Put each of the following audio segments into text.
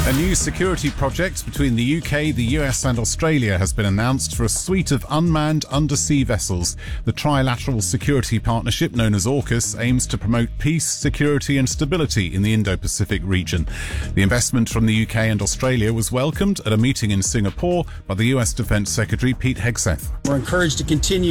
A new security project between the UK, the US and Australia has been announced for a suite of unmanned undersea vessels. The Trilateral Security Partnership, known as AUKUS, aims to promote peace, security and stability in the Indo-Pacific region. The investment from the UK and Australia was welcomed at a meeting in Singapore by the US Defence Secretary Pete Hegseth. We're encouraged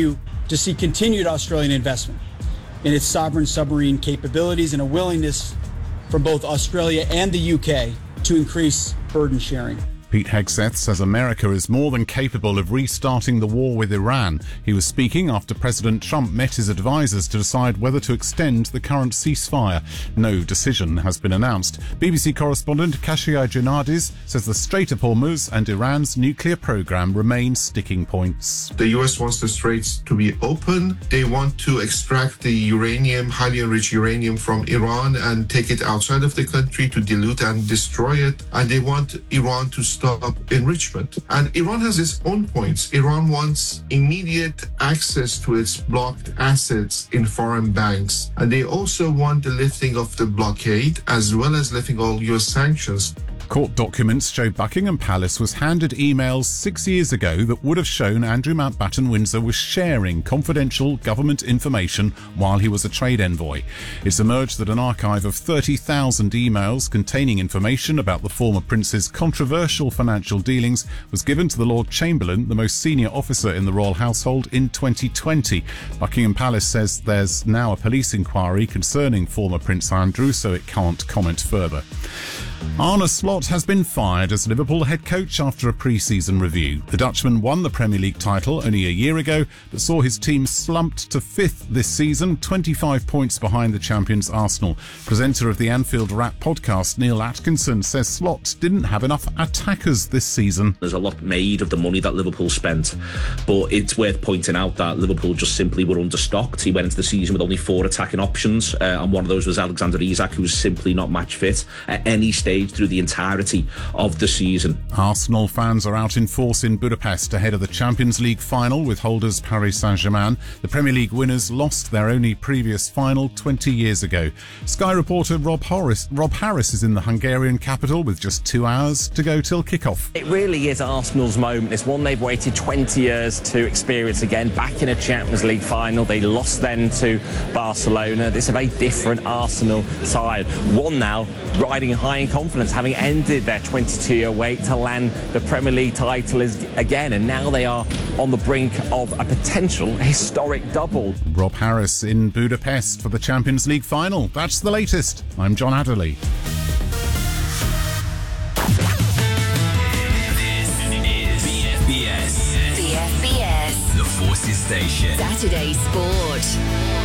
to see continued Australian investment in its sovereign submarine capabilities and a willingness from both Australia and the UK to increase burden sharing. Pete Hegseth says America is more than capable of restarting the war with Iran. He was speaking after President Trump met his advisors to decide whether to extend the current ceasefire. No decision has been announced. BBC correspondent Kashia Janardis says the Strait of Hormuz and Iran's nuclear program remain sticking points. The US wants the straits to be open. They want to extract the uranium, highly enriched uranium from Iran and take it outside of the country to dilute and destroy it. And they want Iran to stop enrichment. And Iran has its own points. Iran wants immediate access to its blocked assets in foreign banks. And they also want the lifting of the blockade as well as lifting all US sanctions. Court documents show Buckingham Palace was handed emails 6 years ago that would have shown Andrew Mountbatten Windsor was sharing confidential government information while he was a trade envoy. It's emerged that an archive of 30,000 emails containing information about the former prince's controversial financial dealings was given to the Lord Chamberlain, the most senior officer in the royal household, in 2020. Buckingham Palace says there's now a police inquiry concerning former Prince Andrew, so it can't comment further. Arne Slot has been fired as Liverpool head coach after a pre-season review. The Dutchman won the Premier League title only a year ago, but saw his team slumped to 5th this season, 25 points behind the champions Arsenal. Presenter of the Anfield Wrap podcast, Neil Atkinson, says Slot didn't have enough attackers this season. There's a lot made of the money that Liverpool spent, but it's worth pointing out that Liverpool just simply were understocked. He went into the season with only 4 attacking options, and one of those was Alexander Isak, who was simply not match fit at any stage through the entirety of the season. Arsenal fans are out in force in Budapest ahead of the Champions League final with holders Paris Saint-Germain. The Premier League winners lost their only previous final 20 years ago. Sky reporter Rob Harris is in the Hungarian capital with just 2 hours to go till kick-off. It really is Arsenal's moment. It's one they've waited 20 years to experience again, back in a Champions League final. They lost then to Barcelona. This is a very different Arsenal side. One now riding high in confidence, having ended their 22-year wait to land the Premier League title again, and now they are on the brink of a potential historic double. Rob Harris in Budapest for the Champions League final. That's the latest. I'm John Adderley. This is BFBS. The Forces Station. Saturday Sport.